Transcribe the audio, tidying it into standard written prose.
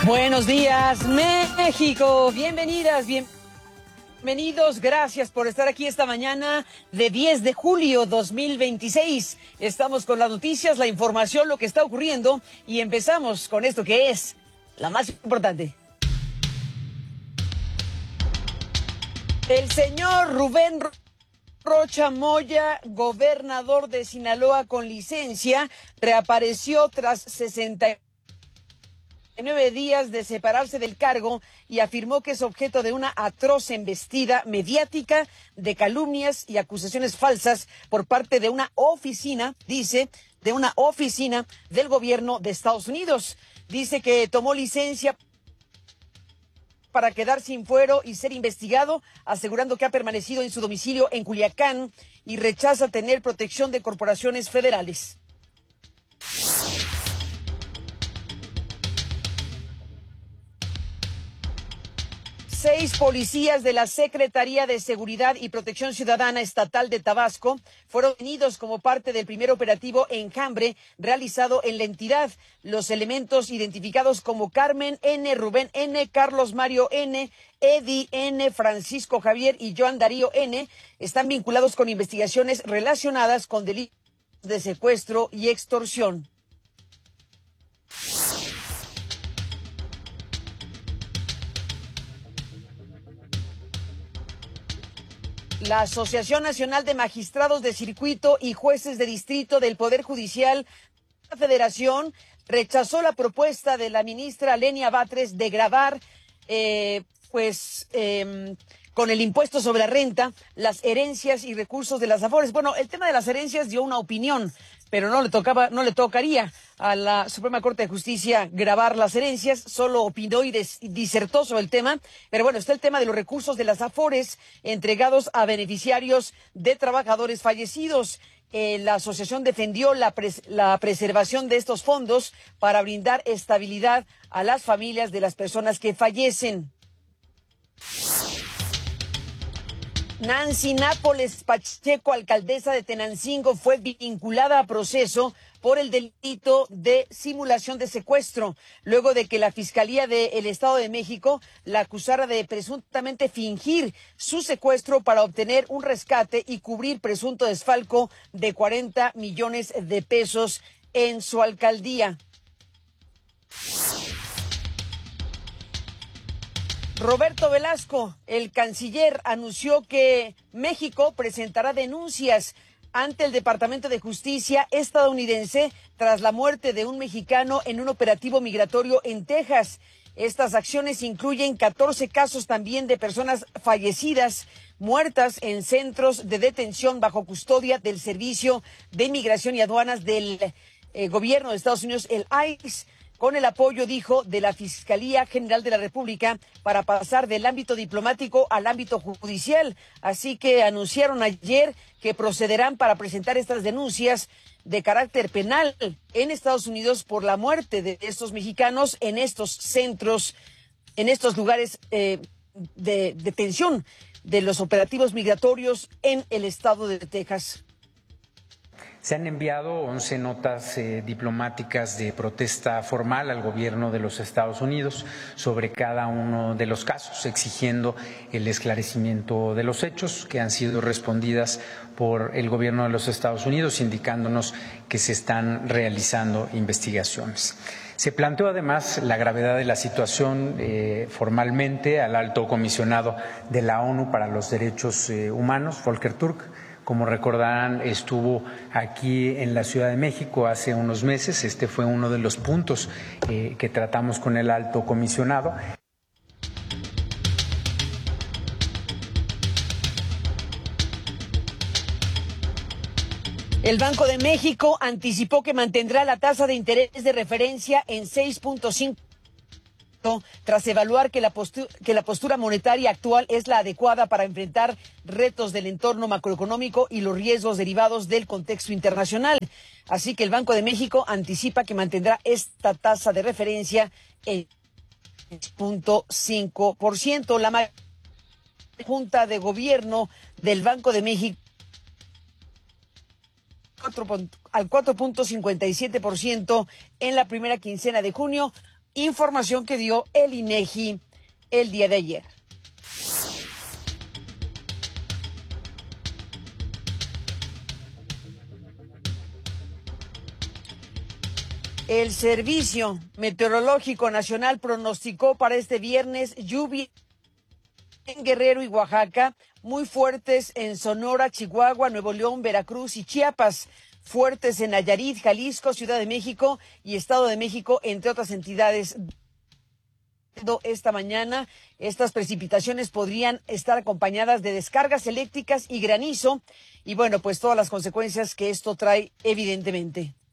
Buenos días, México. Bienvenidas, bienvenidos. Gracias por estar aquí esta mañana de 10 de julio 2026. Estamos con las noticias, la información, lo que está ocurriendo y empezamos con esto que es la más importante. El señor Rubén Rocha Moya, gobernador de Sinaloa con licencia, reapareció tras 69 días de separarse del cargo y afirmó que es objeto de una atroz embestida mediática de calumnias y acusaciones falsas por parte de una oficina, dice, de una oficina del gobierno de Estados Unidos. Dice que tomó licencia para quedar sin fuero y ser investigado, asegurando que ha permanecido en su domicilio en Culiacán y rechaza tener protección de corporaciones federales. 6 policías de la Secretaría de Seguridad y Protección Ciudadana Estatal de Tabasco fueron detenidos como parte del primer operativo Enjambre realizado en la entidad. Los elementos identificados como Carmen N., Rubén N., Carlos Mario N., Eddie N., Francisco Javier y Joan Darío N. están vinculados con investigaciones relacionadas con delitos de secuestro y extorsión. La Asociación Nacional de Magistrados de Circuito y Jueces de Distrito del Poder Judicial de la Federación rechazó la propuesta de la ministra Lenia Batres de gravar, con el impuesto sobre la renta, las herencias y recursos de las Afores. Bueno, el tema de las herencias dio una opinión, pero no le tocaría a la Suprema Corte de Justicia gravar las herencias, solo opinó y disertó sobre el tema. Pero bueno, está el tema de los recursos de las Afores entregados a beneficiarios de trabajadores fallecidos. La asociación defendió la preservación de estos fondos para brindar estabilidad a las familias de las personas que fallecen. Nancy Nápoles Pacheco, alcaldesa de Tenancingo, fue vinculada a proceso por el delito de simulación de secuestro, luego de que la Fiscalía del Estado de México la acusara de presuntamente fingir su secuestro para obtener un rescate y cubrir presunto desfalco de 40 millones de pesos en su alcaldía. Roberto Velasco, el canciller, anunció que México presentará denuncias ante el Departamento de Justicia estadounidense tras la muerte de un mexicano en un operativo migratorio en Texas. Estas acciones incluyen 14 casos también de personas fallecidas, muertas en centros de detención bajo custodia del Servicio de Inmigración y Aduanas del gobierno de Estados Unidos, el ICE, con el apoyo, dijo, de la Fiscalía General de la República para pasar del ámbito diplomático al ámbito judicial. Así que anunciaron ayer que procederán para presentar estas denuncias de carácter penal en Estados Unidos por la muerte de estos mexicanos en estos centros, en estos lugares de detención de los operativos migratorios en el estado de Texas. Se han enviado 11 notas diplomáticas de protesta formal al gobierno de los Estados Unidos sobre cada uno de los casos, exigiendo el esclarecimiento de los hechos que han sido respondidas por el gobierno de los Estados Unidos, indicándonos que se están realizando investigaciones. Se planteó además la gravedad de la situación formalmente al alto comisionado de la ONU para los Derechos Humanos, Volker Turk. Como recordarán, estuvo aquí en la Ciudad de México hace unos meses. Este fue uno de los puntos que tratamos con el alto comisionado. El Banco de México anticipó que mantendrá la tasa de interés de referencia en 6.5 tras evaluar que la postura monetaria actual es la adecuada para enfrentar retos del entorno macroeconómico y los riesgos derivados del contexto internacional. Así que el Banco de México anticipa que mantendrá esta tasa de referencia en 6.5%. La Junta de Gobierno del Banco de México al 4.57% en la primera quincena de junio, información que dio el INEGI el día de ayer. El Servicio Meteorológico Nacional pronosticó para este viernes lluvia en Guerrero y Oaxaca, muy fuertes en Sonora, Chihuahua, Nuevo León, Veracruz y Chiapas, fuertes en Nayarit, Jalisco, Ciudad de México y Estado de México, entre otras entidades. Esta mañana, estas precipitaciones podrían estar acompañadas de descargas eléctricas y granizo, y bueno, pues todas las consecuencias que esto trae, evidentemente.